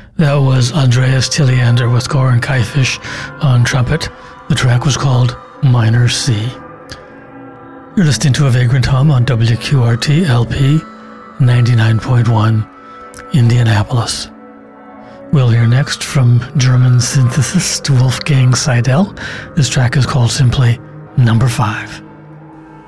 That was Andreas Tilliander with Goran Kaifish on trumpet. The track was called Minor C. You're listening to A Vagrant Hum on WQRT LP 99.1 Indianapolis. We'll hear next from German synthesist Wolfgang Seidel. This track is called simply Number 5.